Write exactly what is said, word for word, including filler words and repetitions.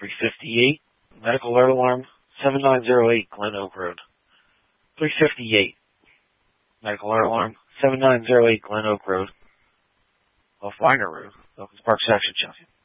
three fifty-eight, medical alert alarm, seven nine zero eight Glen Oak Road. three fifty-eight, medical alert alarm, seven nine zero eight Glen Oak Road, off Wagner Road, Elkins Park, Section, Chelsea.